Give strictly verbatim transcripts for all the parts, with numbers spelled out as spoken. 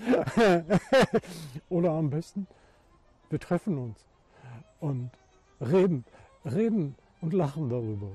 Oder am besten, wir treffen uns und reden, reden und lachen darüber.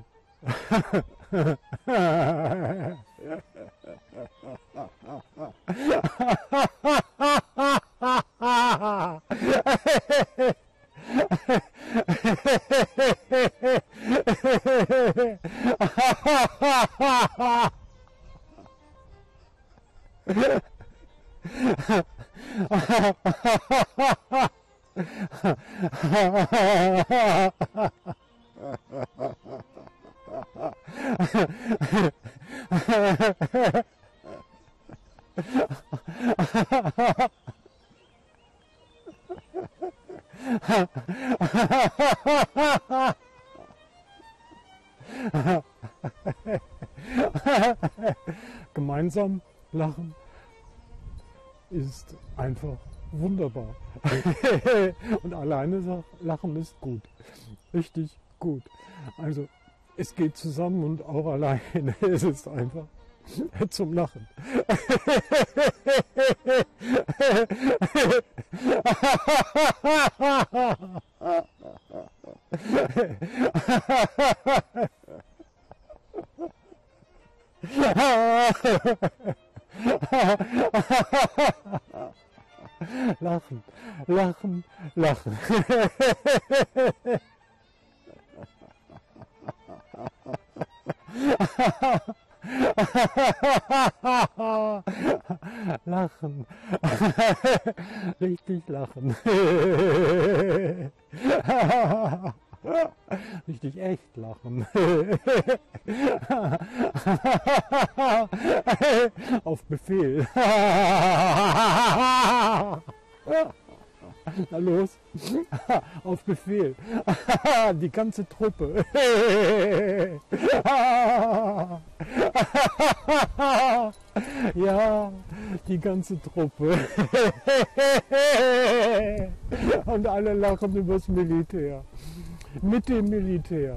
Gemeinsam lachen ist einfach wunderbar. Und alleine lachen ist gut. Richtig gut. Also es geht zusammen und auch alleine. Es ist einfach zum Lachen. Lachen, lachen, lachen. Lachen. Richtig lachen. Richtig echt lachen. Auf Befehl. Na los. Auf Befehl. Die ganze Truppe. Ja, die ganze Truppe. Und alle lachen übers Militär. Mit dem Militär.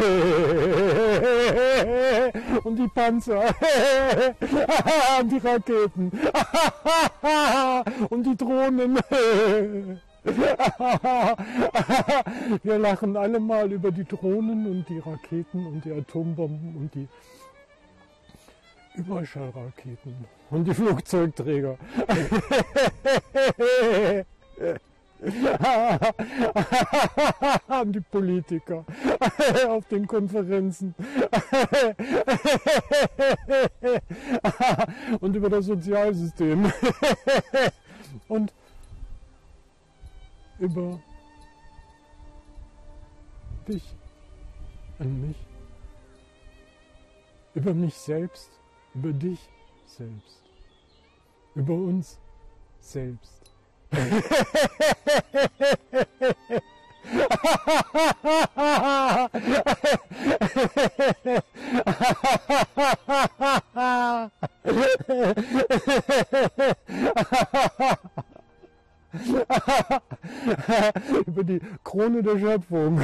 Und die Panzer. Und die Raketen. Und die Drohnen. Wir lachen alle mal über die Drohnen und die Raketen und die Atombomben und die Überschallraketen und die Flugzeugträger. Die Politiker auf den Konferenzen und über das Sozialsystem und über dich und mich, über mich selbst, über dich selbst, über uns selbst. Über die Krone der Schöpfung.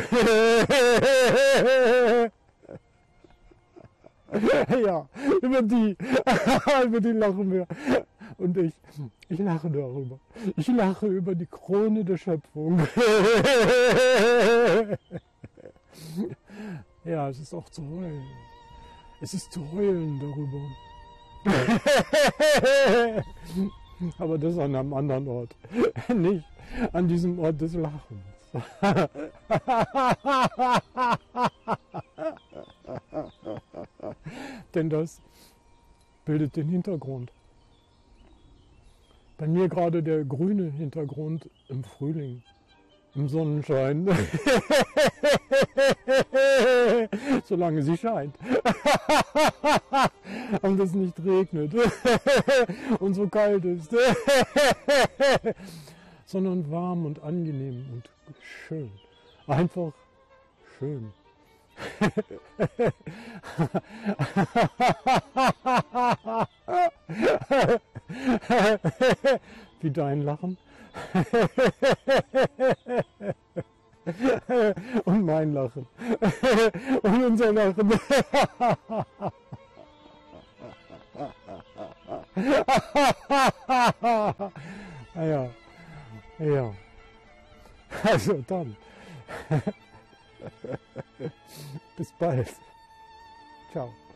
Ja, über die, über die lachen wir. Und ich, ich lache darüber. Ich lache über die Krone der Schöpfung. Ja, es ist auch zu heulen. Es ist zu heulen darüber. Aber das an einem anderen Ort. Nicht an diesem Ort des Lachens. Denn das bildet den Hintergrund. Bei mir gerade der grüne Hintergrund im Frühling, im Sonnenschein, solange sie scheint und es nicht regnet und so kalt ist, sondern warm und angenehm und schön, einfach schön. Wie dein Lachen und mein Lachen und unser Lachen. Ja, ja. Also dann. Bis bald. Ciao.